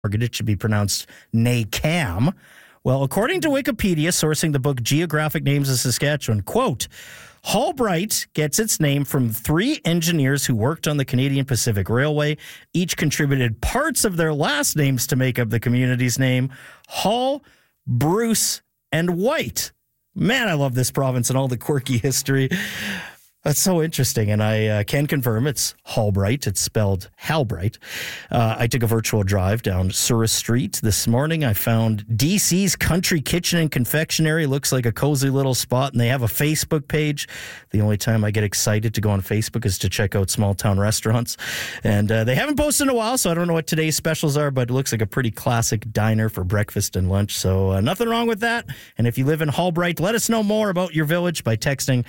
It should be pronounced Nacam. Well, according to Wikipedia, sourcing the book Geographic Names of Saskatchewan, quote, Hallbright gets its name from 3 engineers who worked on the Canadian Pacific Railway. Each contributed parts of their last names to make up the community's name. Hall, Bruce, and White. Man, I love this province and all the quirky history. That's so interesting, and I can confirm it's Hallbright. It's spelled Halbright. I took a virtual drive down Surrey Street this morning. I found DC's Country Kitchen and Confectionery. Looks like a cozy little spot, and they have a Facebook page. The only time I get excited to go on Facebook is to check out small town restaurants. And they haven't posted in a while, so I don't know what today's specials are, but it looks like a pretty classic diner for breakfast and lunch. So nothing wrong with that. And if you live in Hallbright, let us know more about your village by texting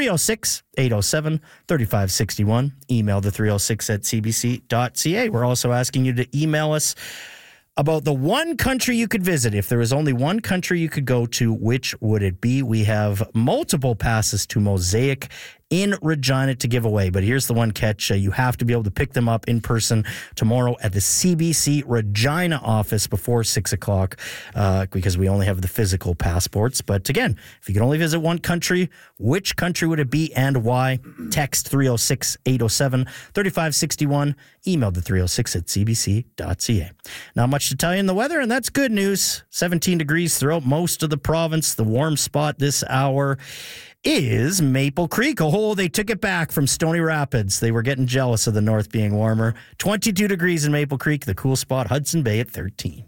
306-807-3561. Email the 306 at cbc.ca. We're also asking you to email us about the one country you could visit. If there was only one country you could go to, which would it be? We have multiple passes to Mosaic in Regina to give away. But here's the one catch. You have to be able to pick them up in person tomorrow at the CBC Regina office before 6 o'clock because we only have the physical passports. But again, if you could only visit one country, which country would it be and why? Text 306-807-3561. Email the 306 at cbc.ca. Not much to tell you in the weather, and that's good news. 17 degrees throughout most of the province. The warm spot this hour is Maple Creek. Oh, they took it back from Stony Rapids. They were getting jealous of the north being warmer. 22 degrees in Maple Creek. The cool spot, Hudson Bay at 13.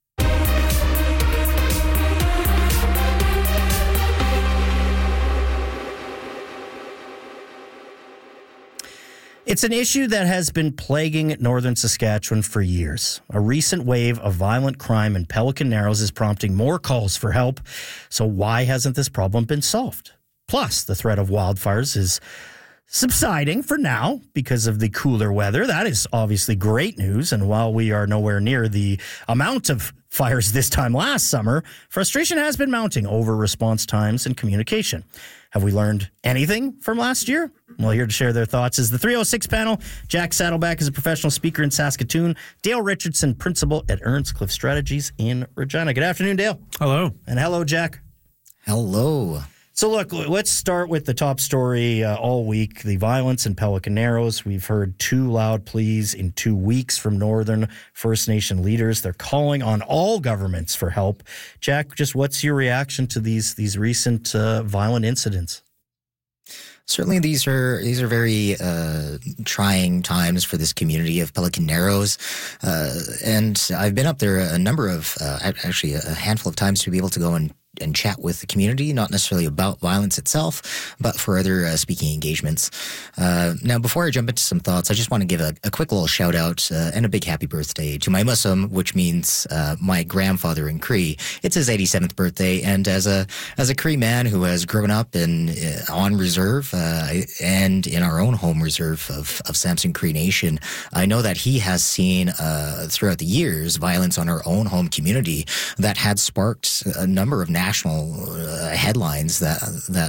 It's an issue that has been plaguing northern Saskatchewan for years. A recent wave of violent crime in Pelican Narrows is prompting more calls for help. So why hasn't this problem been solved? Plus, the threat of wildfires is subsiding for now because of the cooler weather. That is obviously great news. And while we are nowhere near the amount of fires this time last summer, frustration has been mounting over response times and communication. Have we learned anything from last year? Well, here to share their thoughts is the 306 panel. Jack Saddleback is a professional speaker in Saskatoon. Dale Richardson, principal at Earnscliffe Strategies in Regina. Good afternoon, Dale. Hello. And hello, Jack. Hello. So look, let's start with the top story all week, the violence in Pelican Narrows. We've heard 2 loud pleas in 2 weeks from Northern First Nation leaders. They're calling on all governments for help. Jack, just what's your reaction to these recent violent incidents? Certainly, these are very trying times for this community of Pelican Narrows, and I've been up there a number of, actually a handful of times to be able to go and chat with the community, not necessarily about violence itself, but for other speaking engagements. Now, before I jump into some thoughts, I just want to give a quick little shout out and a big happy birthday to my Muslim, which means my grandfather in Cree. It's his 87th birthday, and as a Cree man who has grown up on reserve and in our own home reserve of Samson Cree Nation, I know that he has seen throughout the years violence on our own home community that had sparked a number of national headlines that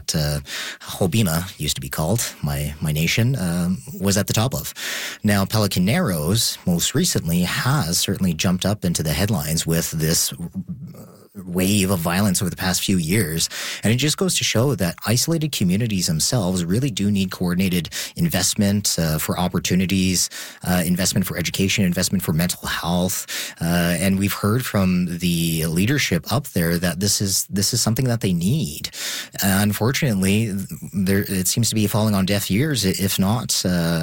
Hobima used to be called, my nation, was at the top of. Now, Pelican Narrows most recently has certainly jumped up into the headlines with this wave of violence over the past few years. And it just goes to show that isolated communities themselves really do need coordinated investment for opportunities, investment for education, investment for mental health. And we've heard from the leadership up there that this is something that they need. Unfortunately, it seems to be falling on deaf ears. If not,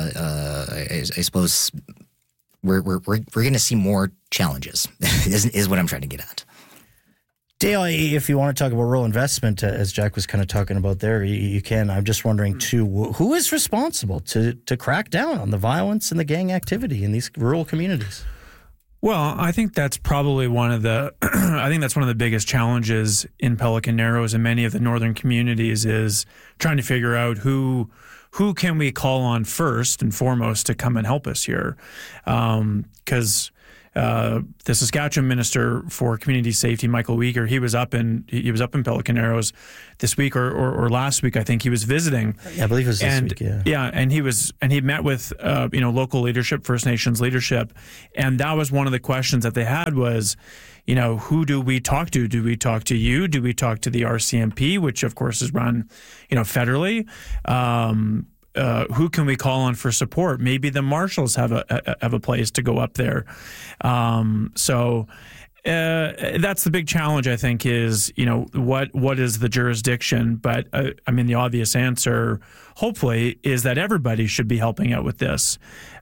I suppose we're going to see more challenges is what I'm trying to get at. Dale, if you want to talk about rural investment, as Jack was kind of talking about there, you can. I'm just wondering, too, who is responsible to crack down on the violence and the gang activity in these rural communities? Well, I think that's probably one of the biggest challenges in Pelican Narrows and many of the northern communities is trying to figure out who can we call on first and foremost to come and help us here. Because the Saskatchewan Minister for Community Safety, Michael Uyghur, he was up in Pelican Arrows this week or last week. I think he was visiting. Yeah, I believe it was this week. Yeah, and he met with local leadership, First Nations leadership, and that was one of the questions that they had was, who do we talk to? Do we talk to you? Do we talk to the RCMP, which of course is run, federally? Who can we call on for support? Maybe the marshals have a place to go up there. So that's the big challenge, I think, is, what is the jurisdiction? But the obvious answer, hopefully, is that everybody should be helping out with this.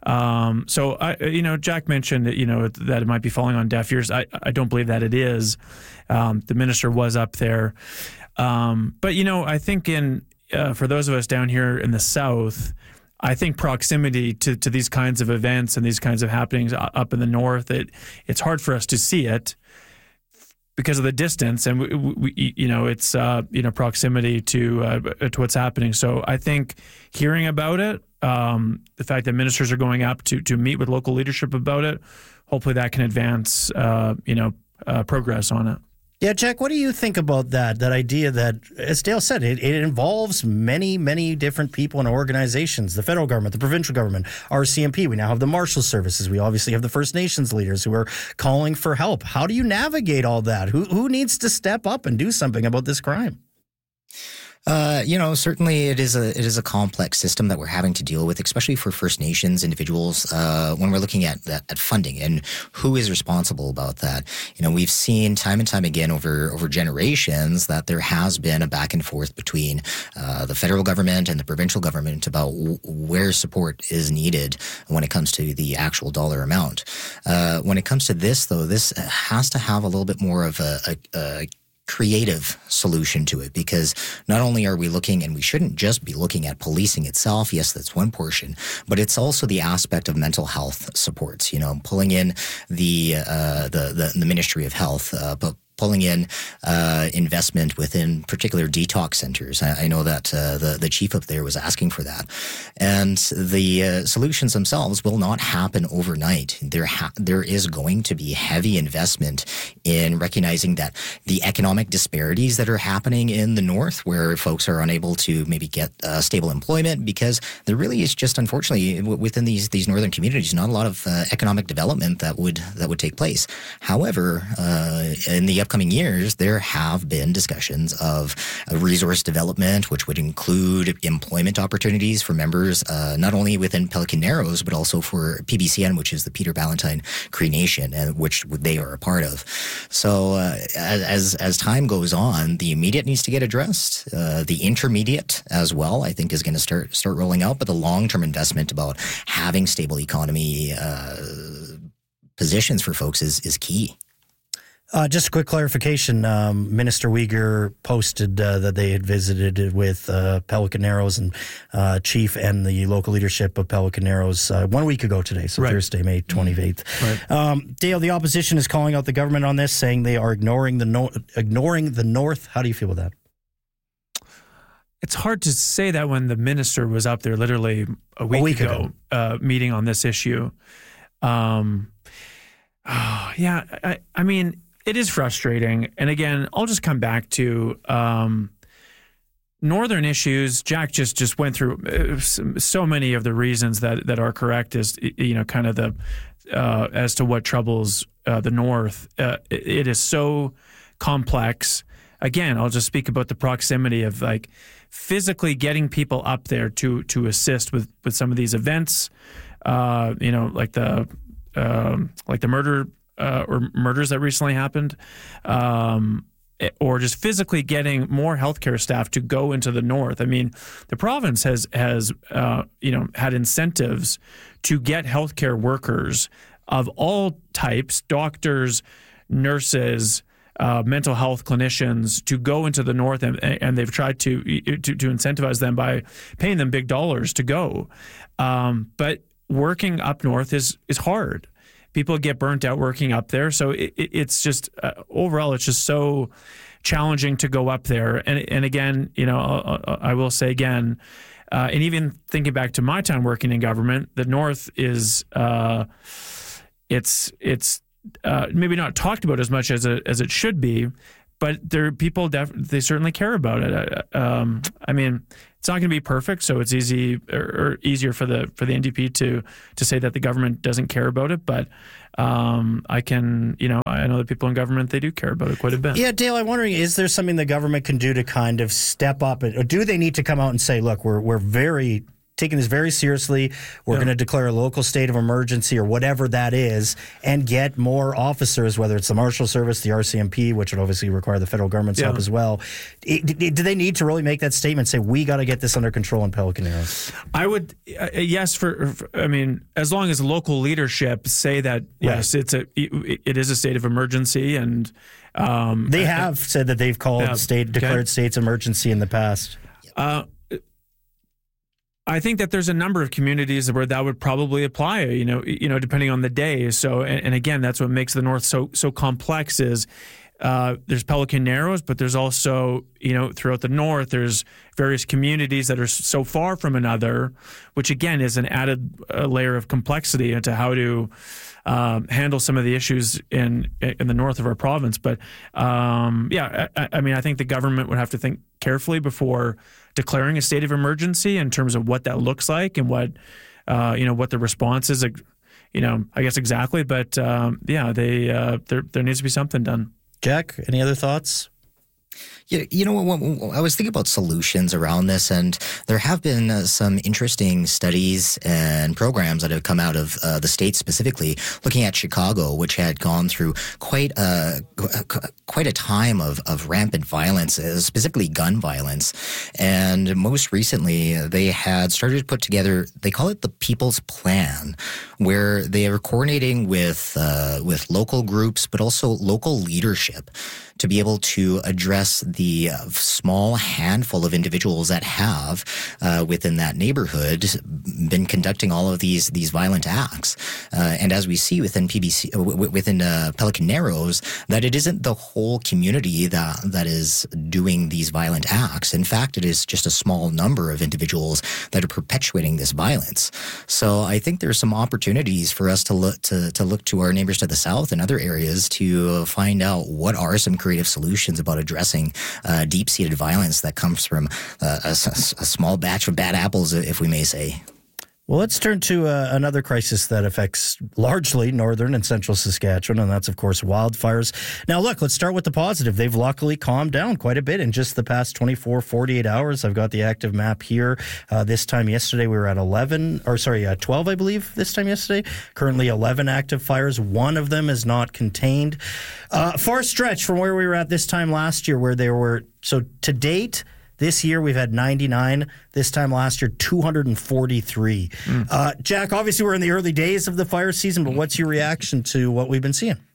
So Jack mentioned that, that it might be falling on deaf ears. I don't believe that it is. The minister was up there. But I think for those of us down here in the South, I think proximity to these kinds of events and these kinds of happenings up in the North, it's hard for us to see it because of the distance, and it's proximity to what's happening. So I think hearing about it, the fact that ministers are going up to meet with local leadership about it, hopefully that can advance progress on it. Yeah, Jack, what do you think about that idea that, as Dale said, it involves many, many different people and organizations, the federal government, the provincial government, RCMP. We now have the Marshal Services. We obviously have the First Nations leaders who are calling for help. How do you navigate all that? Who needs to step up and do something about this crime? Certainly it is a complex system that we're having to deal with, especially for First Nations individuals, when we're looking at funding and who is responsible about that. We've seen time and time again over generations that there has been a back and forth between the federal government and the provincial government about where support is needed when it comes to the actual dollar amount. When it comes to this, though, this has to have a little bit more of a creative solution to it, because not only are we looking, and we shouldn't just be looking at policing itself. Yes, that's one portion, but it's also the aspect of mental health supports. Pulling in the Ministry of Health, but pulling in investment within particular detox centers. I know that the chief up there was asking for that. And the solutions themselves will not happen overnight. There is going to be heavy investment in recognizing that the economic disparities that are happening in the North, where folks are unable to maybe get stable employment, because there really is just, unfortunately, within these northern communities, not a lot of economic development that would take place. However, in the upcoming years, there have been discussions of resource development, which would include employment opportunities for members, not only within Pelican Narrows, but also for PBCN, which is the Peter Ballantine Cree Nation, and which they are a part of. So as time goes on, the immediate needs to get addressed. The intermediate as well, I think, is going to start rolling out, but the long-term investment about having stable economy positions for folks is key. Just a quick clarification. Minister Uyghur posted that they had visited with Pelican Narrows and Chief and the local leadership of Pelican Narrows 1 week ago today, so right. Thursday, May 28th. Right. Dale, the opposition is calling out the government on this, saying they are ignoring the North. How do you feel with that? It's hard to say that when the minister was up there literally a week ago. Meeting on this issue. It is frustrating. And again, I'll just come back to northern issues. Jack just went through so many of the reasons that are correct as, kind of the as to what troubles the North. It is so complex. Again, I'll just speak about the proximity of physically getting people up there to assist with some of these events, like the murder or murders that recently happened, or just physically getting more healthcare staff to go into the North. I mean, the province has had incentives to get healthcare workers of all types, doctors, nurses, mental health clinicians, to go into the North, and they've tried to incentivize them by paying them big dollars to go. But working up North is hard. People get burnt out working up there. So it's just, overall, it's just so challenging to go up there. And again, I will say again, and even thinking back to my time working in government, the North is, it's maybe not talked about as much as it should be, but people they certainly care about it. I mean, it's not going to be perfect, so it's easy or easier for the NDP to say that the government doesn't care about it. But I know that people in government, they do care about it quite a bit. Yeah, Dale, I'm wondering, is there something the government can do to kind of step up, or do they need to come out and say, look, we're very taking this very seriously. We're going to declare a local state of emergency or whatever that is, and get more officers, whether it's the Marshal Service, the RCMP, which would obviously require the federal government's help as well. Do they need to really make that statement, say, we got to get this under control in Pelican Arrows? I would, yes, I mean, as long as local leadership say that, yes, it is a state of emergency, and they have said that they've called declared states emergency in the past. I think that there's a number of communities where that would probably apply, depending on the day. So, and again, that's what makes the North so complex is there's Pelican Narrows, but there's also, throughout the North, there's various communities that are so far from another, which again is an added layer of complexity into how to handle some of the issues in the north of our province. But I mean, I think the government would have to think carefully before declaring a state of emergency in terms of what that looks like and what the response is. I guess exactly. But there needs to be something done. Jack, any other thoughts? You know what? I was thinking about solutions around this, and there have been some interesting studies and programs that have come out of the state, specifically looking at Chicago, which had gone through quite a time of rampant violence, specifically gun violence. And most recently, they had started to put together, they call it the People's Plan, where they are coordinating with local groups, but also local leadership to be able to address the small handful of individuals that have within that neighborhood been conducting all of these violent acts. And as we see within Pelican Narrows, that it isn't the whole community that is doing these violent acts. In fact, it is just a small number of individuals that are perpetuating this violence. So I think there's some opportunities for us to look to our neighbors to the south and other areas to find out what are some creative solutions about addressing deep-seated violence that comes from a small batch of bad apples, if we may say. Well, let's turn to another crisis that affects largely northern and central Saskatchewan, and that's, of course, wildfires. Now, look, let's start with the positive. They've luckily calmed down quite a bit in just the past 48 hours. I've got the active map here. This time yesterday, we were at 12, I believe, this time yesterday. Currently 11 active fires. One of them is not contained. Far stretch from where we were at this time last year, where there were, so to date, this year, we've had 99. This time last year, 243. Jack, obviously, we're in the early days of the fire season, but what's your reaction to what we've been seeing?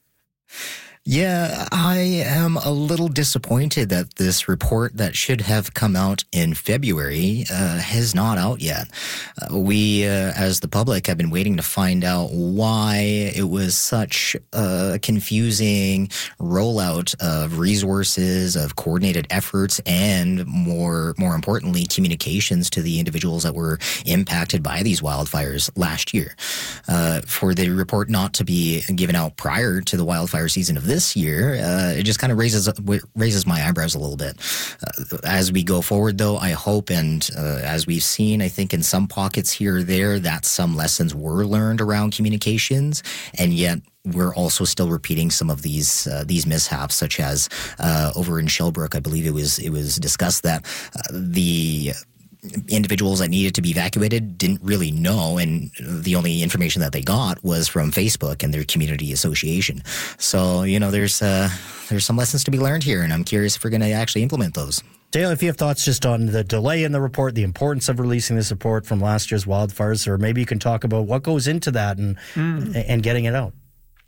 Yeah, I am a little disappointed that this report that should have come out in February is not out yet. We, as the public, have been waiting to find out why it was such a confusing rollout of resources, of coordinated efforts, and more importantly, communications to the individuals that were impacted by these wildfires last year. For the report not to be given out prior to the wildfire season of this year, it just kind of raises my eyebrows a little bit. As we go forward, though, I hope, and as we've seen, I think in some pockets here or there, that some lessons were learned around communications, and yet we're also still repeating some of these mishaps, such as over in Shellbrook, I believe it was discussed that the individuals that needed to be evacuated didn't really know, and the only information that they got was from Facebook and their community association. So, there's some lessons to be learned here, and I'm curious if we're going to actually implement those. Dale, if you have thoughts just on the delay in the report, the importance of releasing this report from last year's wildfires, or maybe you can talk about what goes into that and getting it out.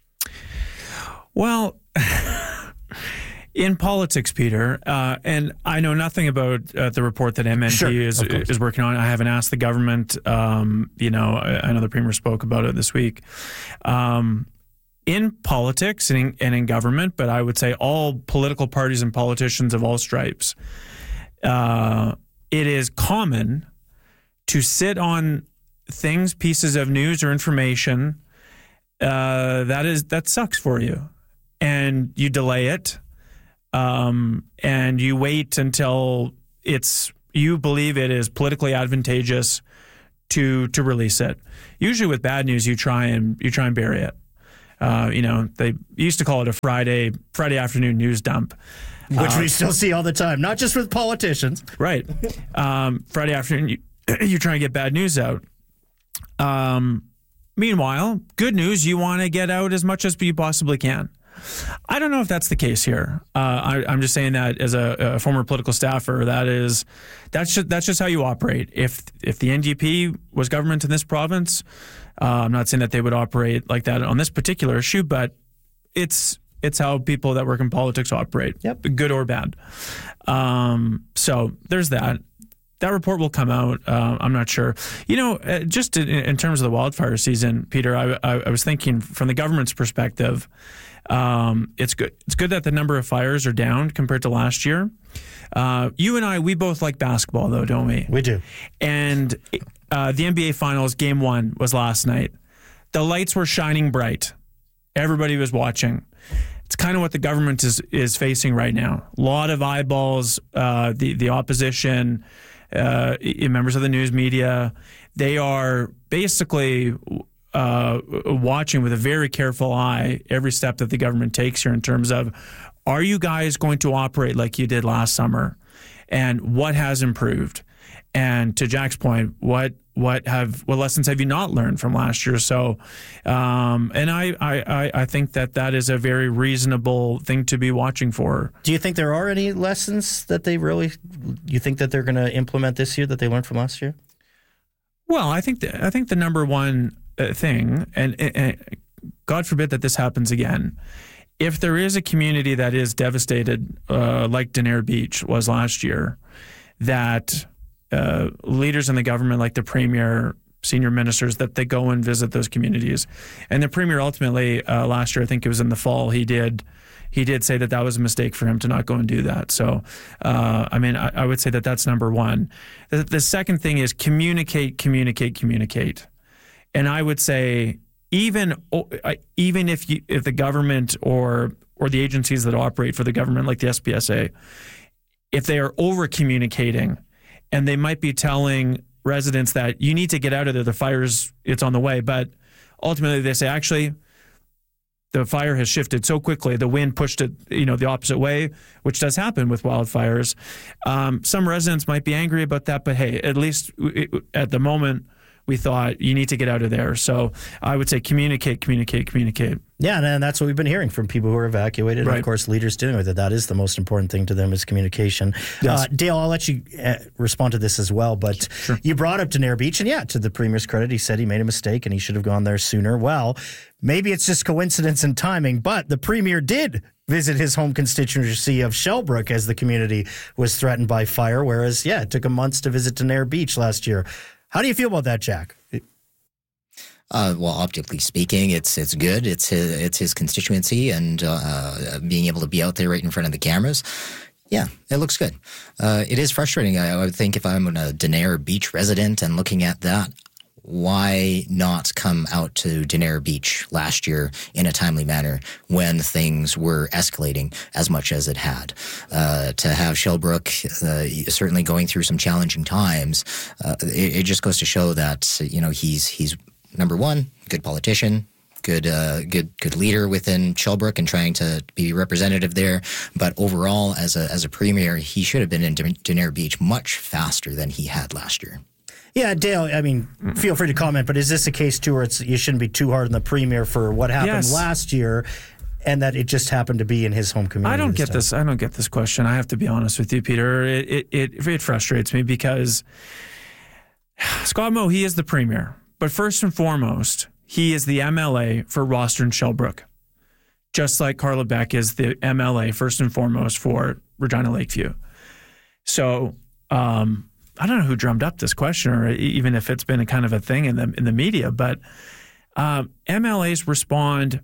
Well, in politics, Peter, and I know nothing about the report that MNP is working on. I haven't asked the government. I know the Premier spoke about it this week. In politics and in government, but I would say all political parties and politicians of all stripes, it is common to sit on things, pieces of news or information that sucks for you, and you delay it, and you wait until you believe it is politically advantageous to release it. Usually with bad news, you try and bury it. They used to call it a Friday afternoon news dump, which we still see all the time, not just with politicians. Right. Friday afternoon, you try and get bad news out. Meanwhile, good news, you want to get out as much as you possibly can. I don't know if that's the case here. I'm just saying that as a former political staffer, that's just how you operate. If the NDP was government in this province, I'm not saying that they would operate like that on this particular issue, but it's how people that work in politics operate, good or bad. So there's that. That report will come out. I'm not sure. Just in terms of the wildfire season, Peter, I was thinking from the government's perspective, it's good. It's good that the number of fires are down compared to last year. You and I, we both like basketball, though, don't we? We do. And the NBA Finals Game 1 was last night. The lights were shining bright. Everybody was watching. It's kind of what the government is facing right now. A lot of eyeballs. The opposition. Members of the news media, they are basically watching with a very careful eye every step that the government takes here in terms of, are you guys going to operate like you did last summer? And what has improved? And to Jack's point, what lessons have you not learned from last year? So, and I think that is a very reasonable thing to be watching for. Do you think there are any lessons that you think that they're going to implement this year that they learned from last year? Well, I think the number one thing, and God forbid that this happens again, if there is a community that is devastated, like Denair Beach was last year, that leaders in the government, like the Premier, senior ministers, that they go and visit those communities. And the Premier ultimately, last year, I think it was in the fall, he did say that was a mistake for him to not go and do that. So, I would say that that's number one. The second thing is communicate. And I would say even if the government or the agencies that operate for the government, like the SPSA, if they are over communicating, and they might be telling residents that you need to get out of there, the fire's, it's on the way. But ultimately they say, actually, the fire has shifted so quickly, the wind pushed it, the opposite way, which does happen with wildfires. Some residents might be angry about that, but hey, at least at the moment, we thought you need to get out of there. So I would say communicate. Yeah, and that's what we've been hearing from people who are evacuated. Right. And of course, leaders dealing with it. That is the most important thing to them is communication. Yes. Dale, I'll let you respond to this as well. But Sure. You brought up Denair Beach, and to the Premier's credit, he said he made a mistake and he should have gone there sooner. Well, maybe it's just coincidence and timing, but the Premier did visit his home constituency of Shellbrook as the community was threatened by fire, whereas, it took him months to visit Denair Beach last year. How do you feel about that, Jack? Well, optically speaking, it's good. It's his constituency, and being able to be out there right in front of the cameras, it looks good. It is frustrating. I would think if I'm a Denair Beach resident and looking at that, why not come out to Denair Beach last year in a timely manner when things were escalating as much as it had? To have Shellbrook certainly going through some challenging times, it just goes to show that he's number one, good politician, good leader within Shellbrook and trying to be representative there. But overall, as a Premier, he should have been in Denair Beach much faster than he had last year. Yeah, Dale, feel free to comment, but is this a case, too, where you shouldn't be too hard on the Premier for what happened last year and that it just happened to be in his home community? I don't get this question. I have to be honest with you, Peter. It frustrates me because Scott Moe, he is the Premier. But first and foremost, he is the MLA for Rostron Shellbrook, just like Carla Beck is the MLA first and foremost for Regina Lakeview. So I don't know who drummed up this question, or even if it's been a kind of a thing in the media, but MLAs respond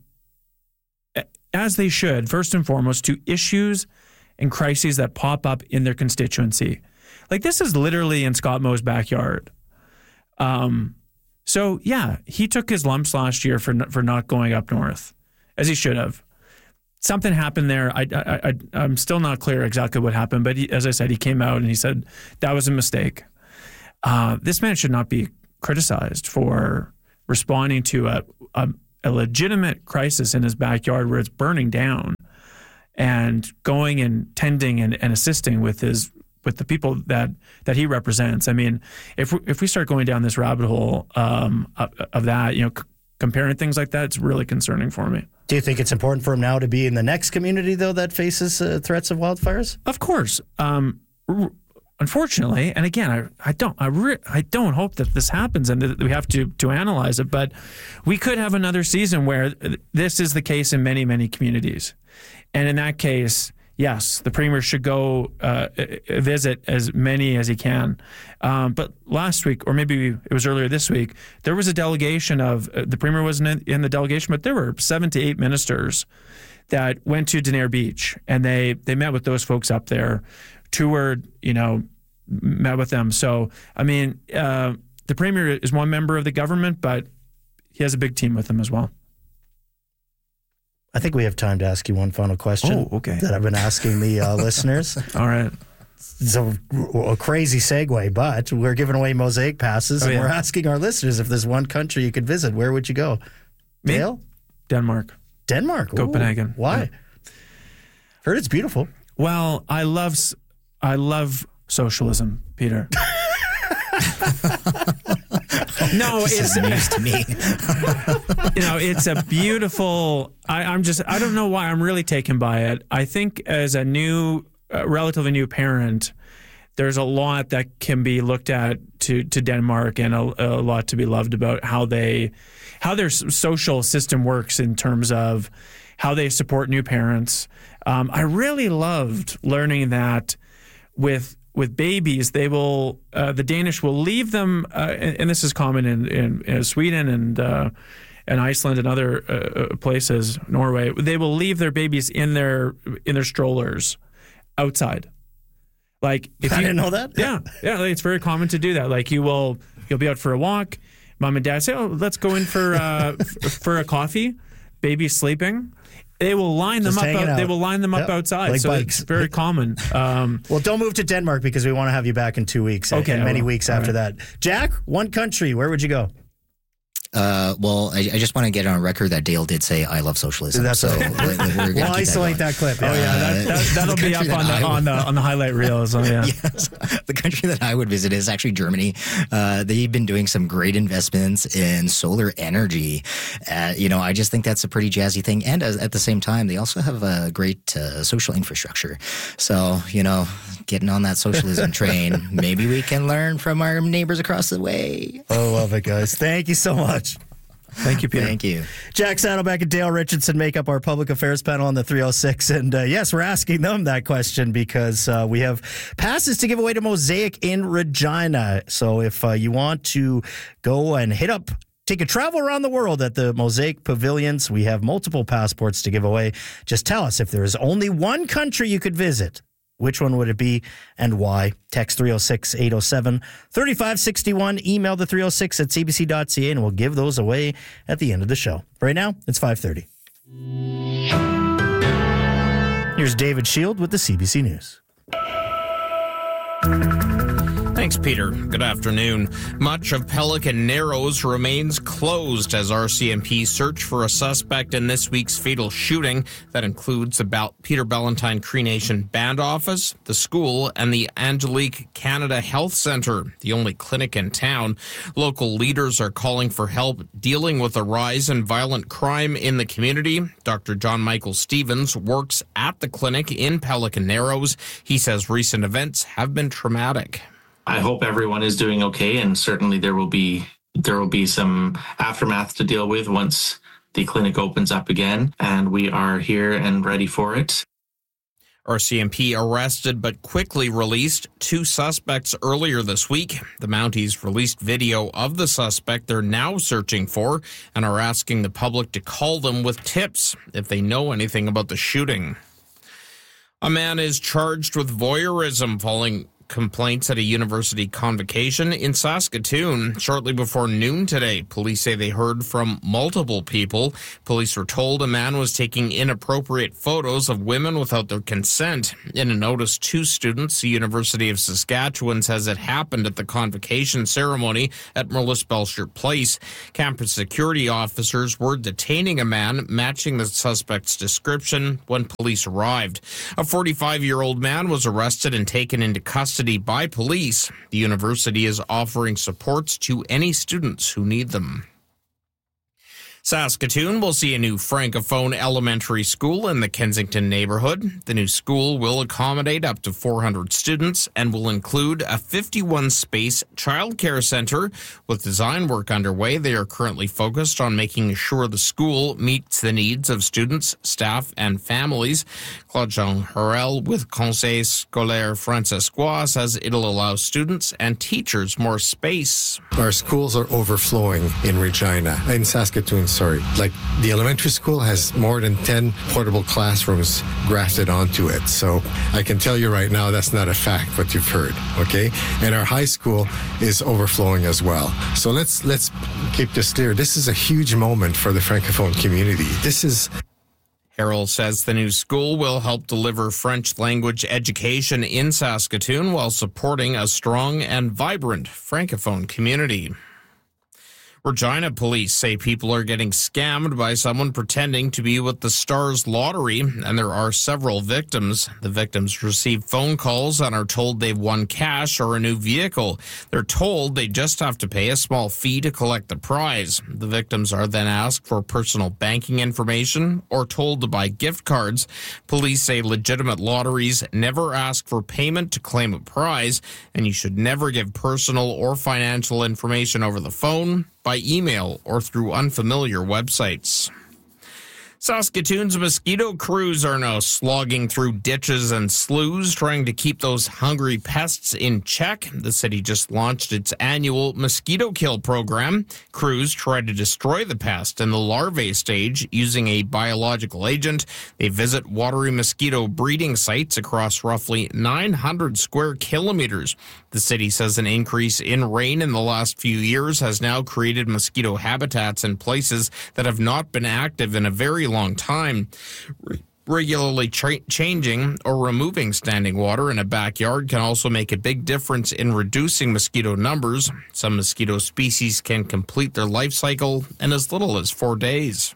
as they should, first and foremost, to issues and crises that pop up in their constituency. Like this is literally in Scott Moe's backyard. So, yeah, he took his lumps last year for not going up north, as he should have. Something happened there. I'm still not clear exactly what happened, but as I said, he came out and he said that was a mistake. This man should not be criticized for responding to a legitimate crisis in his backyard where it's burning down and going and tending and assisting with the people that he represents. I mean, if we start going down this rabbit hole of that, comparing things like that, it's really concerning for me. Do you think it's important for him now to be in the next community, though, that faces threats of wildfires? Of course. Unfortunately, and again, I don't hope that this happens and that we have to analyze it, but we could have another season where this is the case in many, many communities. And in that case, yes, the Premier should go visit as many as he can. But last week, or maybe it was earlier this week, there was a delegation of, the Premier wasn't in the delegation, but there were 7 to 8 ministers that went to Denair Beach, and they met with those folks up there, toured, met with them. So, I mean, the Premier is one member of the government, but he has a big team with him as well. I think we have time to ask you one final question that I've been asking the listeners. All right. It's a crazy segue, but we're giving away Mosaic passes, and we're asking our listeners if there's one country you could visit, where would you go? Me? Dale? Denmark. Ooh, Copenhagen. why? Yeah. Heard it's beautiful. Well, I love socialism, Peter. No, it's news to me. It's a beautiful. I don't know why I'm really taken by it. I think as a relatively new parent, there's a lot that can be looked at to Denmark, and a lot to be loved about how their social system works in terms of how they support new parents. I really loved learning that with babies, they will the Danish will leave them, and this is common in Sweden and Iceland and other places, Norway. They will leave their babies in their strollers outside. Like if I didn't know that. Yeah, it's very common to do that. Like you'll be out for a walk. Mom and dad say, "Oh, let's go in for a coffee." Baby's sleeping. They will line them up. They will line them up outside. Like so bikes. It's very common. Well, don't move to Denmark because we want to have you back in 2 weeks. Okay, and many weeks after that. Jack, one country. Where would you go? Well, I just want to get on record that Dale did say I love socialism. That's so we'll isolate that clip. Oh yeah, that'll be up on the highlight reels. Oh yeah. Yes, the country that I would visit is actually Germany. They've been doing some great investments in solar energy. I just think that's a pretty jazzy thing. And at the same time, they also have a great social infrastructure. So getting on that socialism train, maybe we can learn from our neighbors across the way. I love it, guys. Thank you so much. Thank you, Peter. Thank you. Jack Saddleback and Dale Richardson make up our public affairs panel on the 306. And yes, we're asking them that question because we have passes to give away to Mosaic in Regina. So if you want to go and take a travel around the world at the Mosaic Pavilions, we have multiple passports to give away. Just tell us if there is only one country you could visit. Which one would it be and why? Text 306-807-3561. Email the 306 at cbc.ca, and we'll give those away at the end of the show. Right now, it's 5:30. Here's David Shield with the CBC News. Thanks, Peter. Good afternoon. Much of Pelican Narrows remains closed as RCMP search for a suspect in this week's fatal shooting. That includes the Peter Ballantine Cree Nation Band Office, the school, and the Angelique Canada Health Centre, the only clinic in town. Local leaders are calling for help dealing with a rise in violent crime in the community. Dr. John Michael Stevens works at the clinic in Pelican Narrows. He says recent events have been traumatic. I hope everyone is doing okay, and certainly there will be some aftermath to deal with once the clinic opens up again, and we are here and ready for it. RCMP arrested but quickly released 2 suspects earlier this week. The Mounties released video of the suspect they're now searching for and are asking the public to call them with tips if they know anything about the shooting. A man is charged with voyeurism complaints at a university convocation in Saskatoon. Shortly before noon today, police say they heard from multiple people. Police were told a man was taking inappropriate photos of women without their consent. In a notice to students, the University of Saskatchewan says it happened at the convocation ceremony at Merlis Belcher Place. Campus security officers were detaining a man matching the suspect's description when police arrived. A 45-year-old man was arrested and taken into custody by police. The university is offering supports to any students who need them. Saskatoon will see a new Francophone elementary school in the Kensington neighborhood. The new school will accommodate up to 400 students and will include a 51-space childcare center. With design work underway, they are currently focused on making sure the school meets the needs of students, staff, and families. Claude-Jean Harel with Conseil Scolaire Francescois says it'll allow students and teachers more space. Our schools are overflowing in Regina, in Saskatoon. Like the elementary school has more than 10 portable classrooms grafted onto it. So I can tell you right now that's not a fact what you've heard, okay? And our high school is overflowing as well. So let's keep this clear. This is a huge moment for the Francophone community. Harrell says the new school will help deliver French language education in Saskatoon while supporting a strong and vibrant Francophone community. Regina police say people are getting scammed by someone pretending to be with the Stars Lottery, and there are several victims. The victims receive phone calls and are told they've won cash or a new vehicle. They're told they just have to pay a small fee to collect the prize. The victims are then asked for personal banking information or told to buy gift cards. Police say legitimate lotteries never ask for payment to claim a prize, and you should never give personal or financial information over the phone, by email, or through unfamiliar websites. Saskatoon's mosquito crews are now slogging through ditches and sloughs, trying to keep those hungry pests in check. The city just launched its annual mosquito kill program. Crews try to destroy the pest in the larvae stage using a biological agent. They visit watery mosquito breeding sites across roughly 900 square kilometers. The city says an increase in rain in the last few years has now created mosquito habitats in places that have not been active in a very long time. Regularly changing or removing standing water in a backyard can also make a big difference in reducing mosquito numbers. Some mosquito species can complete their life cycle in as little as 4 days.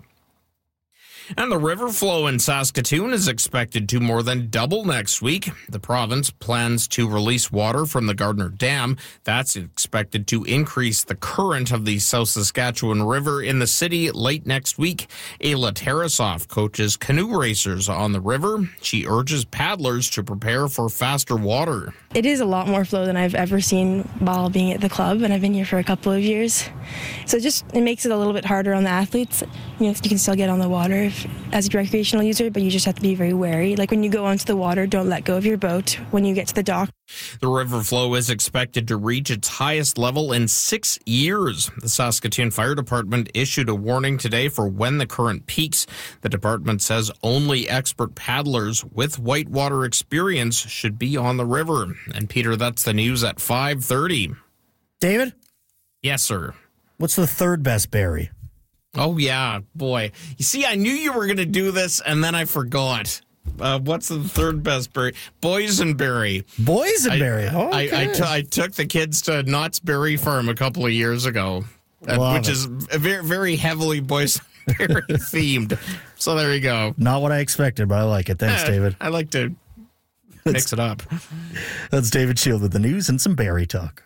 And the river flow in Saskatoon is expected to more than double next week. The province plans to release water from the Gardner Dam. That's expected to increase the current of the South Saskatchewan River in the city late next week. Ayla Tarasoff coaches canoe racers on the river. She urges paddlers to prepare for faster water. It is a lot more flow than I've ever seen while being at the club, and I've been here for a couple of years. So it makes it a little bit harder on the athletes. You can still get on the water as a recreational user, but you just have to be very wary. Like when you go onto the water, don't let go of your boat when you get to the dock. The river flow is expected to reach its highest level in 6 years. The Saskatoon Fire Department issued a warning today for when the current peaks. The department says only expert paddlers with whitewater experience should be on the river. And Peter, that's the news at 5:30. David? Yes, sir. What's the third best berry? Oh, yeah, boy. You see, I knew you were going to do this, and then I forgot. What's the third best berry? Boysenberry. Boysenberry. I took the kids to Knott's Berry Farm a couple of years ago, which is very, very heavily boysenberry themed. So there you go. Not what I expected, but I like it. Thanks, David. I like to mix it up. That's David Shield with the news and some berry talk.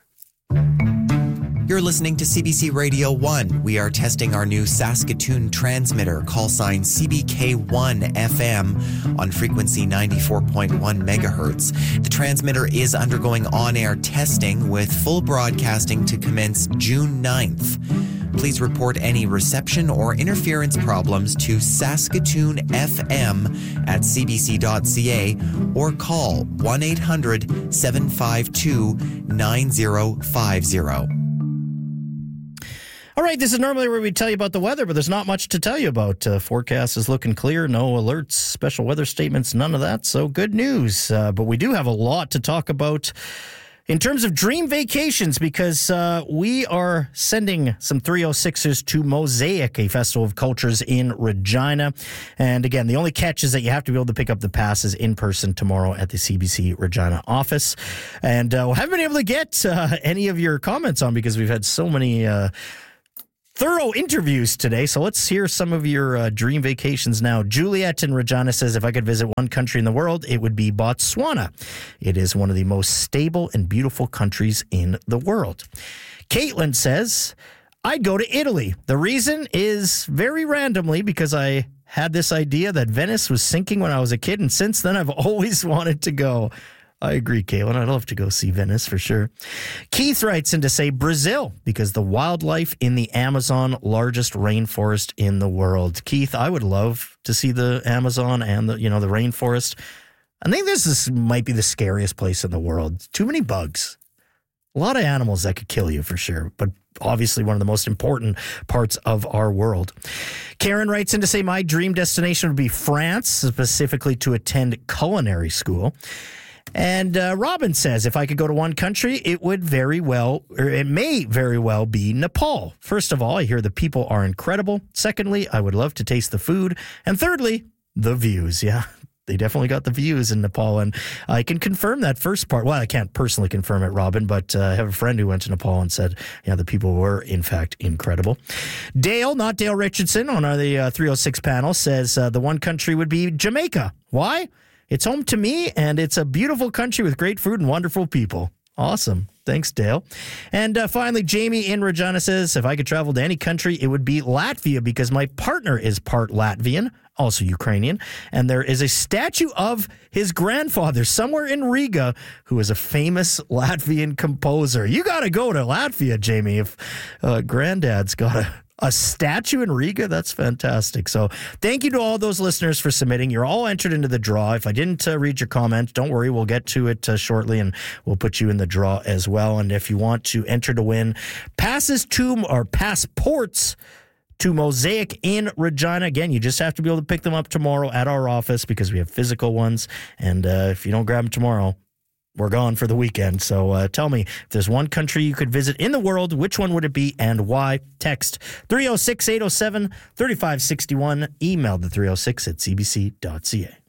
You're listening to CBC Radio 1. We are testing our new Saskatoon transmitter, call sign CBK1 FM on frequency 94.1 megahertz. The transmitter is undergoing on-air testing with full broadcasting to commence June 9th. Please report any reception or interference problems to Saskatoon FM at cbc.ca or call 1-800-752-9050. All right, this is normally where we tell you about the weather, but there's not much to tell you about. Forecast is looking clear, no alerts, special weather statements, none of that, so good news. But we do have a lot to talk about in terms of dream vacations, because we are sending some 306ers to Mosaic, a festival of cultures in Regina. And again, the only catch is that you have to be able to pick up the passes in person tomorrow at the CBC Regina office. And we haven't been able to get any of your comments on because we've had so many thorough interviews today. So let's hear some of your dream vacations now. Juliet in Regina says, if I could visit one country in the world, it would be Botswana. It is one of the most stable and beautiful countries in the world. Caitlin says, I'd go to Italy. The reason is very randomly because I had this idea that Venice was sinking when I was a kid, and since then I've always wanted to go. I agree, Caitlin. I'd love to go see Venice for sure. Keith writes in to say Brazil because the wildlife in the Amazon, largest rainforest in the world. Keith, I would love to see the Amazon and the rainforest. I think this might be the scariest place in the world. Too many bugs. A lot of animals that could kill you for sure, but obviously one of the most important parts of our world. Karen writes in to say my dream destination would be France, specifically to attend culinary school. And Robin says, if I could go to one country, it may very well be Nepal. First of all, I hear the people are incredible. Secondly, I would love to taste the food. And thirdly, the views. Yeah, they definitely got the views in Nepal. And I can confirm that first part. Well, I can't personally confirm it, Robin, but I have a friend who went to Nepal and said, yeah, the people were, in fact, incredible. Dale, not Dale Richardson, on the 306 panel, says the one country would be Jamaica. Why? It's home to me, and it's a beautiful country with great food and wonderful people. Awesome. Thanks, Dale. And finally, Jamie in Regina says, if I could travel to any country, it would be Latvia because my partner is part Latvian, also Ukrainian, and there is a statue of his grandfather somewhere in Riga who is a famous Latvian composer. You got to go to Latvia, Jamie, if granddad's got a statue in Riga. That's fantastic. So thank you to all those listeners for submitting. You're all entered into the draw. If I didn't read your comment, don't worry. We'll get to it shortly, and we'll put you in the draw as well. And if you want to enter to win passports to Mosaic in Regina, again, you just have to be able to pick them up tomorrow at our office because we have physical ones. And if you don't grab them tomorrow, we're gone for the weekend. So tell me, if there's one country you could visit in the world, which one would it be and why? Text 306-807-3561. Email the 306 at cbc.ca.